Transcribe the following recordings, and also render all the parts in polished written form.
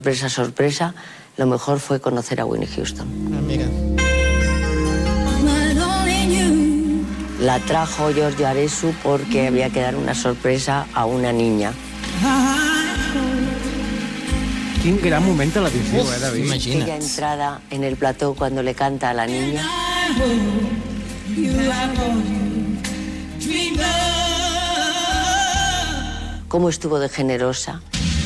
Sorpresa, sorpresa, lo mejor fue conocer a Whitney Houston. Mira. La trajo Giorgio Aresu porque había que dar una sorpresa a una niña. Quin gran moment televisiu, David? Imagina't. Aquella entrada en el plató cuando le canta a la niña. Cómo estuvo de generosa.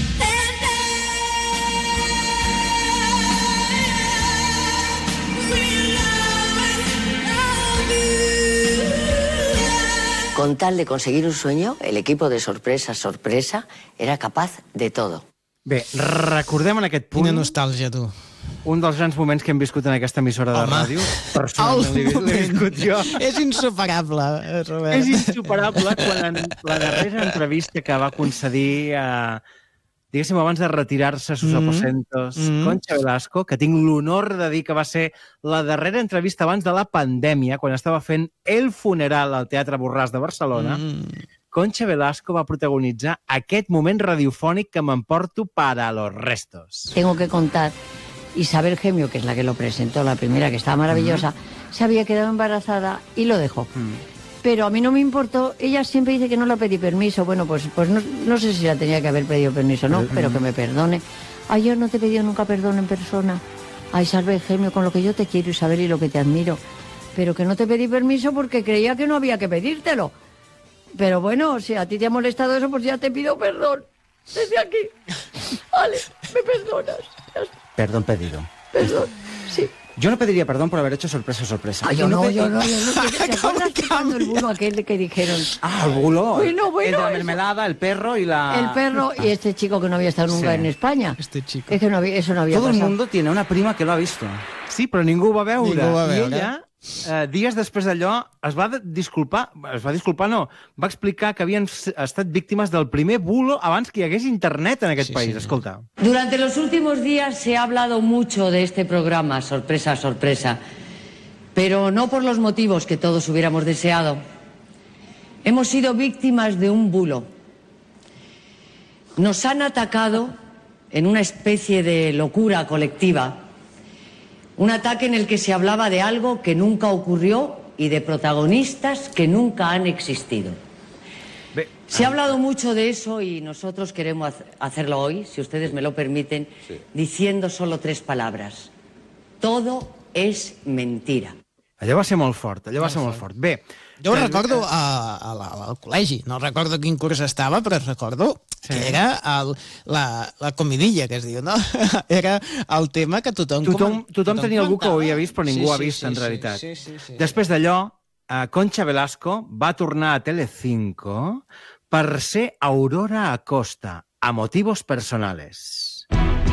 Con tal de conseguir un sueño, el equipo de Sorpresa, Sorpresa era capaz de todo. Bé, recordem en aquest punt Quina nostàlgia, tu. un dels grans moments que hem viscut en aquesta emissora de ràdio. Personalment l'he viscut jo. És insuperable, Robert. És insuperable quan la darrera entrevista que va concedir diguéssim, abans de retirar-se a sus aposentos, Concha Velasco, que tinc l'honor de dir que va ser la darrera entrevista abans de la pandèmia, quan estava fent El funeral al Teatre Borràs de Barcelona, Concha Velasco va protagonitzar aquest moment radiofònic que m'emporto para los restos. Tengo que contar, Isabel Gemio, que es la que lo presentó, la primera, que estaba maravillosa, se había quedado embarazada y lo dejó. Pero a mí no me importó, ella siempre dice que no le pedí permiso. Bueno, pues no sé si la tenía que haber pedido permiso o no, pero que me perdone. Ay, yo no te he pedido nunca perdón en persona. Ay, Isabel Gemio, con lo que yo te quiero, Isabel, y lo que te admiro. Pero que no te pedí permiso porque creía que no había que pedírtelo. Pero bueno, si a ti te ha molestado eso, pues ya te pido perdón. Desde aquí. Vale, me perdonas. Perdón pedido. Perdón, sí. Yo no pediría perdón por haber hecho sorpresa. Ay, yo no. ¿Te acuerdas cuando el bulo aquel que dijeron? Ah, el bulo. Bueno, el de la eso. mermelada, el perro y la... El perro y este chico que no había estado nunca en España. Este chico. Es que eso no había Todo pasado. el mundo tiene una prima que lo ha visto. Sí, però ningú ho va veure. Ningú ho va I veure. ella, dies després d'allò, es va disculpar, va explicar que havien estat víctimes del primer bulo abans que hi hagués internet en aquest país. Escolta. Durante los últimos días se ha hablado mucho de este programa, Sorpresa, Sorpresa, pero no por los motivos que todos hubiéramos deseado. Hemos sido víctimas de un bulo. Nos han atacado en una especie de locura colectiva. Un ataque en el que se hablaba de algo que nunca ocurrió y de protagonistas que nunca han existido. Se ha hablado mucho de eso y nosotros queremos hacerlo hoy, si ustedes me lo permiten, diciendo solo 3 palabras. Todo es mentira. Allò va ser molt fort, Bé, Jo ho recordo al col·legi, no recordo quin curs estava, però recordo que era la comidilla, que es diu, no? Era el tema que tothom tenia algú que ho havia comentava. vist, però ningú ho ha vist, en realitat. Sí. Després d'allò, Concha Velasco va tornar a Telecinco per ser Aurora Acosta, a motivos personales.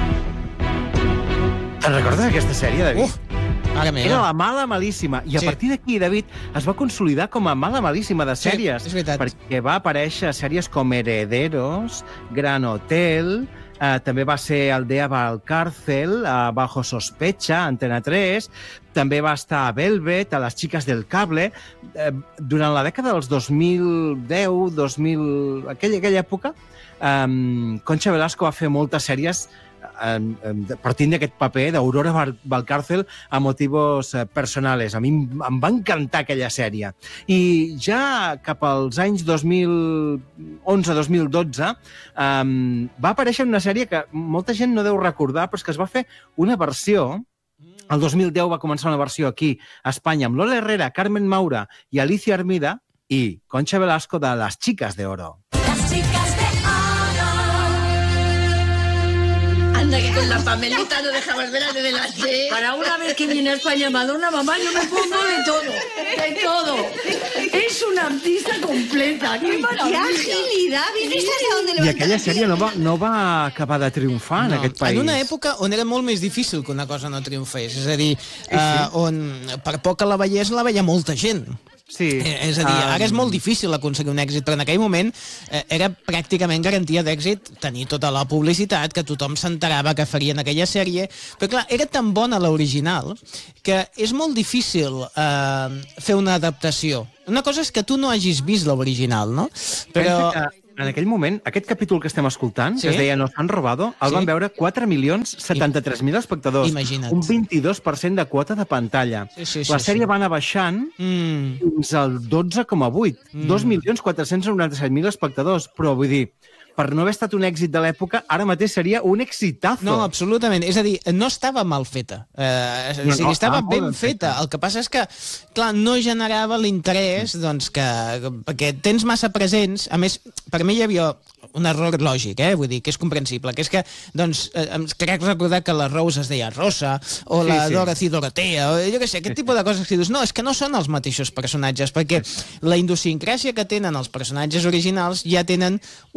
Te'n recordes d'aquesta sèrie, David? Ara meva. Era la mala malíssima. I a partir d'aquí, David, es va consolidar com a mala malíssima de sèries. és veritat. Perquè va aparèixer a sèries com Herederos, Gran Hotel, també va ser Aldea Valcárcel, Bajo Sospecha, Antena 3, també va estar a Velvet, a Les Chicas del Cable. Durant la dècada dels 2010, 2000... aquella època, Concha Velasco va fer moltes sèries partint d'aquest paper d'Aurora Valcárcel a motivos personales. A mi em va encantar aquella sèrie. I ja cap als anys 2011-2012 va aparèixer una sèrie que molta gent no deu recordar, però és que es va fer una versió. El 2010 va començar una versió aquí, a Espanya, amb Lola Herrera, Carmen Maura i Alicia Armida i Concha Velasco de Las Chicas de Oro. Las chicas de oro. Anda, que con la Pamelita no dejabas ver a de la Che. Para una vez que viene a España Madonna, mamá, yo me pongo de todo. De todo. Es una artista completa. ¡Qué maravilla! ¡Qué agilidad! ¿Viste hasta dónde I levanta aquella la sèrie pierna? no va acabar de triomfar en aquest país. En una època on era molt més difícil que una cosa no triomfés. És a dir, on per poc que la veiés, la veia molta gent. Sí. És a dir, ara és molt difícil aconseguir un èxit, però en aquell moment era pràcticament garantia d'èxit tenir tota la publicitat, que tothom s'enterava que farien aquella sèrie, però clar, era tan bona l'original que és molt difícil fer una adaptació. Una cosa és que tu no hagis vist l'original, no? Però... Pensa que en aquell moment, aquest capítol que estem escoltant, Sí? que es deia Nos han robado, el Sí? van veure 4.073.000 espectadors. Imagina't. Un 22% de quota de pantalla. Sí, La sèrie va anar baixant fins al 12,8. 2.497.000 espectadors. Però vull dir, per no haver estat un èxit de l'època, ara mateix seria un exitazo. No, absolutament. És a dir, no estava mal feta. O sigui, no, estava estava ben molt ben feta. El que passa és que, clar, no generava l'interès, doncs, perquè tens massa presents. A més, per mi hi havia un error lògic, vull dir, que és comprensible, que és que, doncs, crec recordar que la Rose es deia Rosa, o la Dorothy Dorotea, o jo què sé, aquest tipus de coses que dius, no, és que no són els mateixos personatges, perquè la idiosincràsia que tenen els personatges originals ja tenen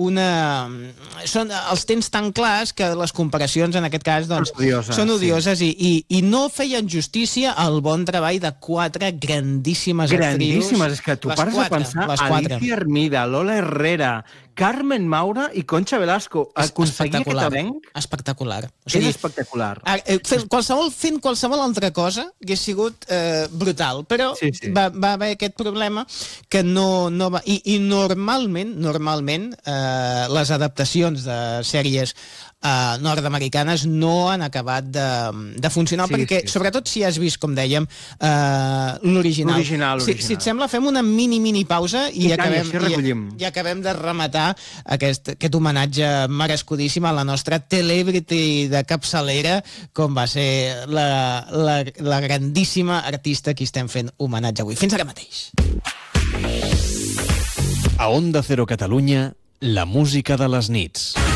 els tens tan clars que les comparacions, en aquest cas, doncs, són odioses i no feien justícia al bon treball de 4 grandíssimes actrius. Grandíssimes, és que tu pares de pensar Alicia Hermida, Lola Herrera, Carmen Maura i Concha Velasco. Aconseguir aquest elenc espectacular. O és sigui, espectacular. Fent qualsevol altra cosa hagués sigut brutal, però va haver aquest problema que no va... I normalment les adaptacions de sèries nord-americanes no han acabat de funcionar, perquè sobretot si has vist, com dèiem, l'original. Si et sembla, fem una mini pausa i acabem de rematar aquest homenatge merescudíssim a la nostra celebrity de capçalera, com va ser la grandíssima artista a qui estem fent homenatge avui. Fins ara mateix. A Onda Cero Catalunya, la música de les nits.